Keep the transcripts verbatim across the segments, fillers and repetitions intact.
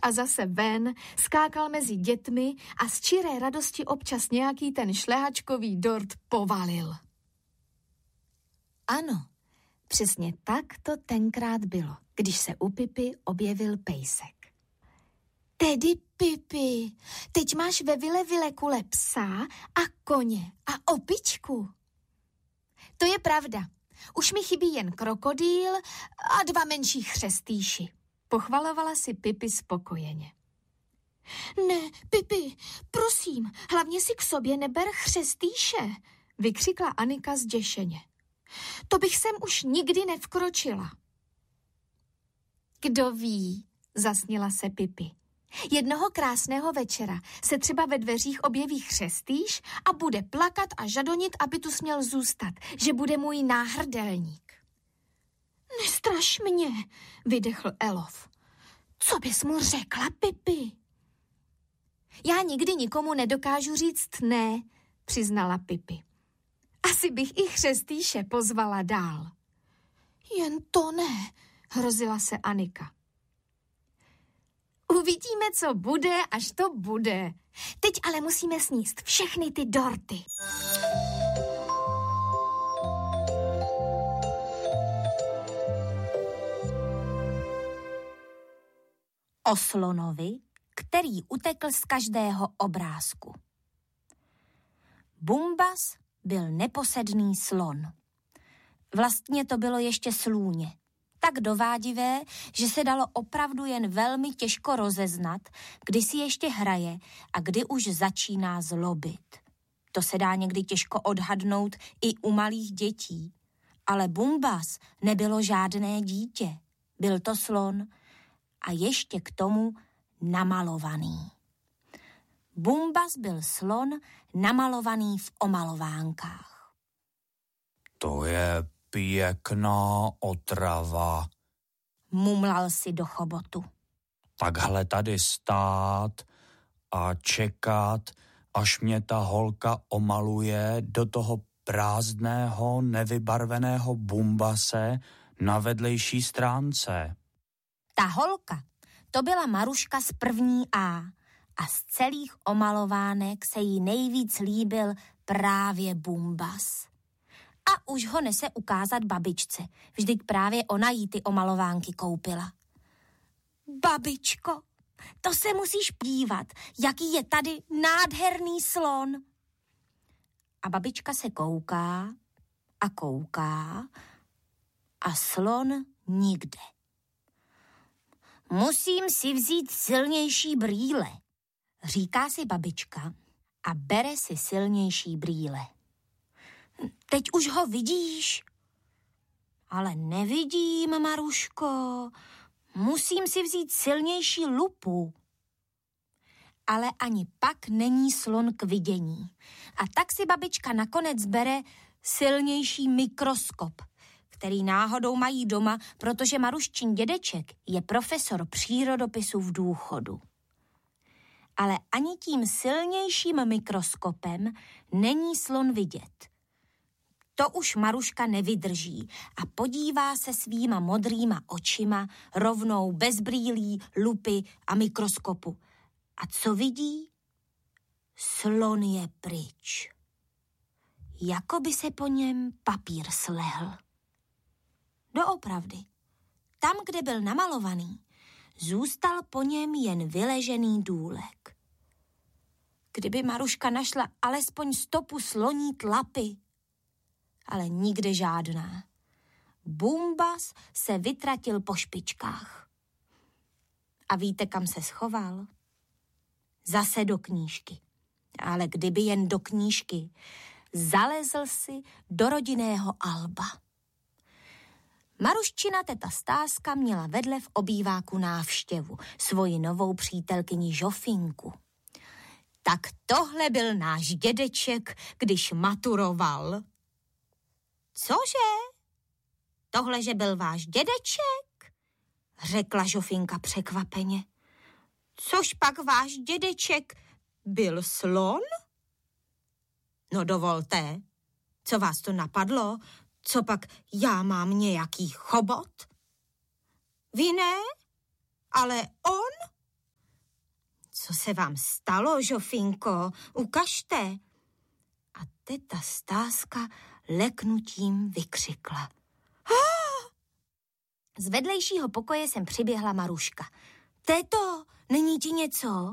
a zase ven, skákal mezi dětmi a z čiré radosti občas nějaký ten šlehačkový dort povalil. Ano, přesně tak to tenkrát bylo, když se u Pipy objevil pejsek. Tedy, Pipi, teď máš ve vile Vilekule psa a koně a opičku. To je pravda. Už mi chybí jen krokodýl a dva menší chřestýši. Pochvalovala si Pipi spokojeně. Ne, Pipi, prosím, hlavně si k sobě neber chřestýše, vykřikla Anika zděšeně. To bych sem už nikdy nevkročila. Kdo ví, zasnila se Pipi. Jednoho krásného večera se třeba ve dveřích objeví chřestýš a bude plakat a žadonit, aby tu směl zůstat, že bude můj náhrdelník. Nestraš mě, vydechl Elof. Co bys mu řekla, Pipi? Já nikdy nikomu nedokážu říct ne, přiznala Pipi. Asi bych i chřestýše pozvala dál. Jen to ne, hrozila se Anika. Uvidíme, co bude, až to bude. Teď ale musíme sníst všechny ty dorty. O slonovi, který utekl z každého obrázku. Bumbas byl neposedný slon. Vlastně to bylo ještě slůně. Tak dovádivé, že se dalo opravdu jen velmi těžko rozeznat, kdy si ještě hraje a kdy už začíná zlobit. To se dá někdy těžko odhadnout i u malých dětí. Ale Bumbas nebylo žádné dítě. Byl to slon a ještě k tomu namalovaný. Bumbas byl slon namalovaný v omalovánkách. To je pěkná otrava, mumlal si do chobotu. Takhle tady stát a čekat, až mě ta holka omaluje do toho prázdného, nevybarveného Bumbase na vedlejší stránce. Ta holka, to byla Maruška z první A a z celých omalovánek se jí nejvíc líbil právě Bumbas. A už ho nese ukázat babičce. Vždyť právě ona jí ty omalovánky koupila. Babičko, to se musíš podívat, jaký je tady nádherný slon. A babička se kouká a kouká a slon nikde. Musím si vzít silnější brýle, říká si babička a bere si silnější brýle. Teď už ho vidíš? Ale nevidím, Maruško. Musím si vzít silnější lupu. Ale ani pak není slon k vidění. A tak si babička nakonec bere silnější mikroskop, který náhodou mají doma, protože Maruščin dědeček je profesor přírodopisu v důchodu. Ale ani tím silnějším mikroskopem není slon vidět. To už Maruška nevydrží a podívá se svýma modrýma očima rovnou bez brýlí, lupy a mikroskopu. A co vidí? Slon je pryč. Jako by se po něm papír slehl. Doopravdy, tam, kde byl namalovaný, zůstal po něm jen vyležený důlek. Kdyby Maruška našla alespoň stopu sloní tlapy, ale nikde žádná. Bumbas se vytratil po špičkách. A víte, kam se schoval? Zase do knížky. Ale kdyby jen do knížky, zalezl si do rodinného alba. Maruščina teta Stázka měla vedle v obýváku návštěvu, svoji novou přítelkyni Žofinku. Tak tohle byl náš dědeček, když maturoval. Cože? Tohle, že byl váš dědeček? Řekla Žofinka překvapeně. Což pak váš dědeček byl slon? No dovolte, co vás to napadlo? Co pak já mám nějaký chobot? Vy ne? Ale on? Co se vám stalo, Žofinko? Ukažte. A teta Stázka leknutím vykřikla. Ah! Z vedlejšího pokoje sem přiběhla Maruška. Této, není ti něco?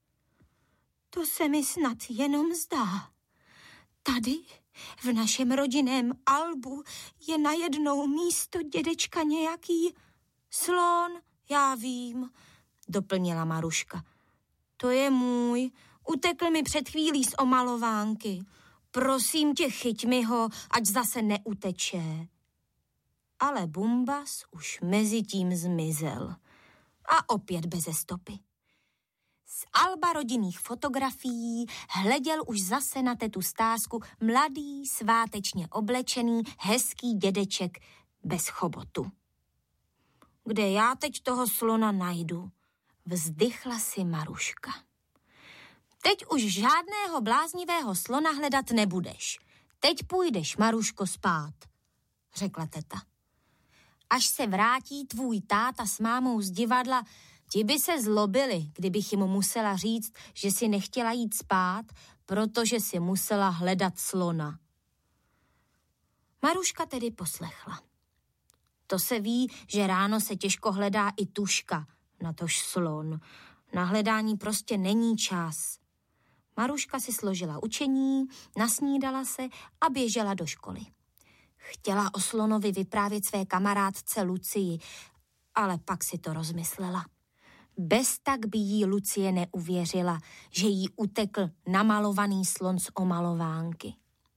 To se mi snad jenom zdá. Tady, v našem rodinném albu, je najednou místo dědečka nějaký slon, já vím, doplnila Maruška. To je můj, utekl mi před chvílí z omalovánky. Prosím tě, chyť mi ho, ať zase neuteče. Ale Bumbas už mezi tím zmizel. A opět beze stopy. Z alba rodinných fotografií hleděl už zase na tetu Stázku mladý, svátečně oblečený, hezký dědeček bez chobotu. Kde já teď toho slona najdu? Vzdychla si Maruška. Teď už žádného bláznivého slona hledat nebudeš. Teď půjdeš, Maruško, spát, řekla teta. Až se vrátí tvůj táta s mámou z divadla, ti by se zlobili, kdybych jim musela říct, že si nechtěla jít spát, protože si musela hledat slona. Maruška tedy poslechla. To se ví, že ráno se těžko hledá i tuška, natož slon. Na hledání prostě není čas. Maruška si složila učení, nasnídala se a běžela do školy. Chtěla o slonovi vyprávět své kamarádce Lucii, ale pak si to rozmyslela. Bez tak by jí Lucie neuvěřila, že jí utekl namalovaný slon z omalovánky.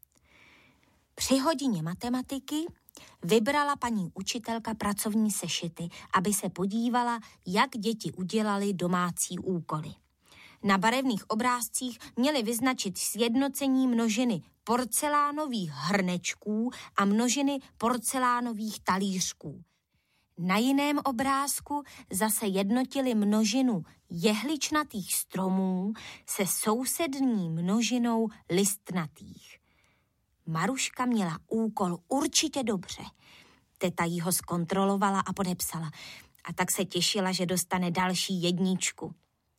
Při hodině matematiky vybrala paní učitelka pracovní sešity, aby se podívala, jak děti udělali domácí úkoly. Na barevných obrázcích měli vyznačit sjednocení množiny porcelánových hrnečků a množiny porcelánových talířků. Na jiném obrázku zase jednotili množinu jehličnatých stromů se sousední množinou listnatých. Maruška měla úkol určitě dobře. Teta jí ho zkontrolovala a podepsala. A tak se těšila, že dostane další jedničku.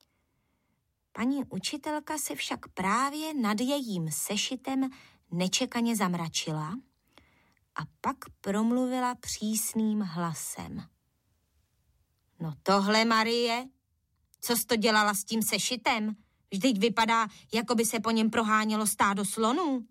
Paní učitelka se však právě nad jejím sešitem nečekaně zamračila a pak promluvila přísným hlasem. No tohle, Marie, co jsi to dělala s tím sešitem? Vždyť vypadá, jako by se po něm prohánělo stádo slonů.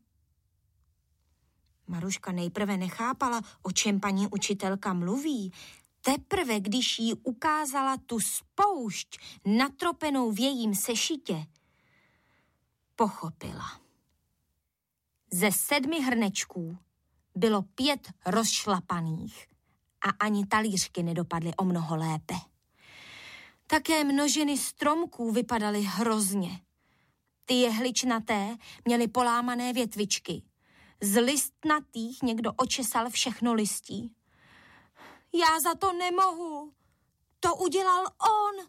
Maruška nejprve nechápala, o čem paní učitelka mluví. Teprve, když jí ukázala tu spoušť natropenou v jejím sešitě, pochopila. Ze sedmi hrnečků bylo pět rozšlapaných a ani talířky nedopadly o mnoho lépe. Také množiny stromků vypadaly hrozně. Ty jehličnaté měly polámané větvičky. Z listnatých někdo očesal všechno listí. Já za to nemohu. To udělal on.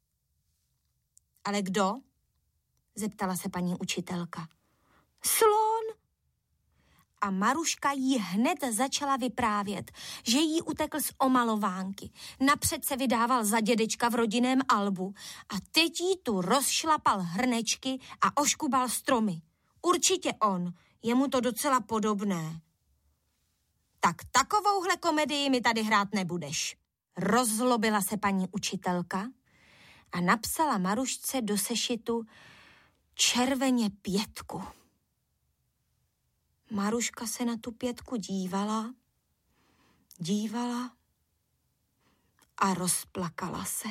Ale kdo? Zeptala se paní učitelka. Slon. A Maruška jí hned začala vyprávět, že jí utekl z omalovánky. Napřed se vydával za dědečka v rodinném albu a teď jí tu rozšlapal hrnečky a oškubal stromy. Určitě on. Je mu to docela podobné. Tak takovouhle komedii mi tady hrát nebudeš. Rozzlobila se paní učitelka a napsala Marušce do sešitu červeně pětku. Maruška se na tu pětku dívala, dívala a rozplakala se.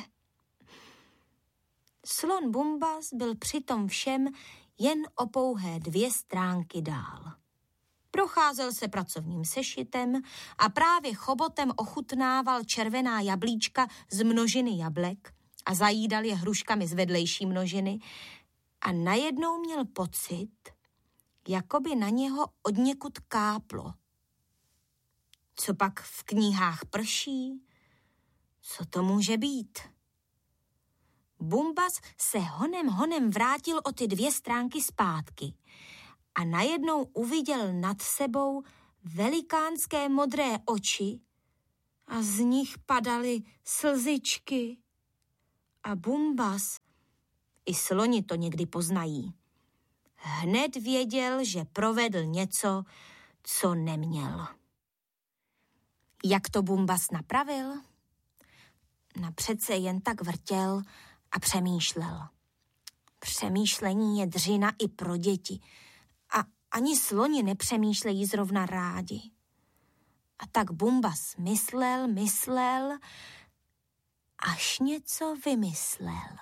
Slon Bumbas byl přitom všem jen o pouhé dvě stránky dál. Procházel se pracovním sešitem a právě chobotem ochutnával červená jablíčka z množiny jablek a zajídal je hruškami z vedlejší množiny a najednou měl pocit, jako by na něho odněkud káplo. Co pak v knihách prší? Co to může být? Bumbas se honem honem vrátil o ty dvě stránky zpátky a najednou uviděl nad sebou velikánské modré oči a z nich padaly slzičky. A Bumbas I sloni to někdy poznají. Hned věděl, že provedl něco, co neměl. Jak to Bumbas napravil? Napřed se jen tak vrtěl a přemýšlel. Přemýšlení je dřina i pro děti. A ani sloni nepřemýšlejí zrovna rádi. A tak Bumbas myslel, myslel, až něco vymyslel.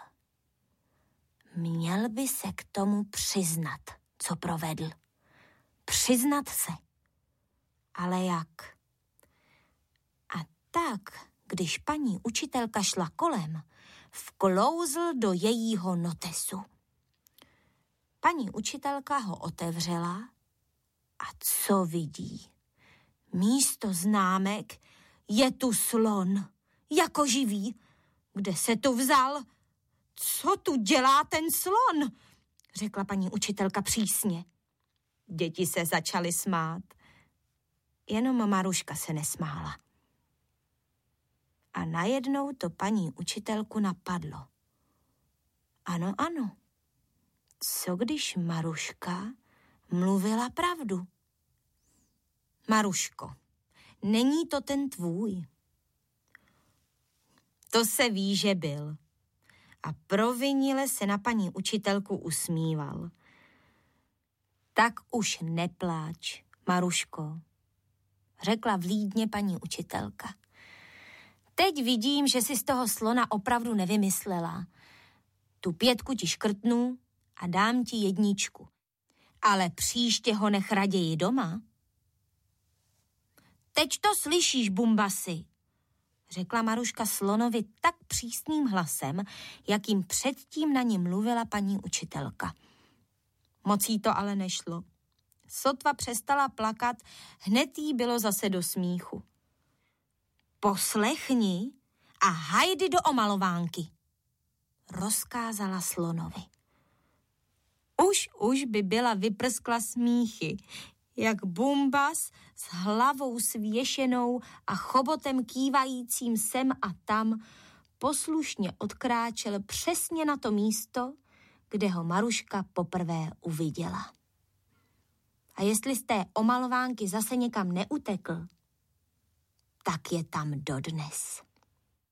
Měl by se k tomu přiznat, co provedl. Přiznat se. Ale jak? A tak, když paní učitelka šla kolem, vklouzl do jejího notesu. Paní učitelka ho otevřela a co vidí? Místo známek je tu slon, jako živý. Kde se tu vzal? Co tu dělá ten slon? Řekla paní učitelka přísně. Děti se začaly smát. Jenom Maruška se nesmála. A najednou to paní učitelku napadlo. Ano, ano. Co když Maruška mluvila pravdu? Maruško, není to ten tvůj? To se ví, že byl. A provinile se na paní učitelku usmíval. Tak už nepláč, Maruško, řekla vlídně paní učitelka. Teď vidím, že si z toho slona opravdu nevymyslela. Tu pětku ti škrtnu a dám ti jedničku. Ale příště ho nech raději doma. Teď to slyšíš, Bumbasi, řekla Maruška slonovi tak přísným hlasem, jakým předtím na ní mluvila paní učitelka. Moc jí to ale nešlo. Sotva přestala plakat, hned jí bylo zase do smíchu. Poslechni a hajdy do omalovánky, rozkázala slonovi. Už, už by byla vyprskla smíchy, jak Bumbas s hlavou svěšenou a chobotem kývajícím sem a tam poslušně odkráčel přesně na to místo, kde ho Maruška poprvé uviděla. A jestli z té omalovánky zase někam neutekl, tak je tam dodnes.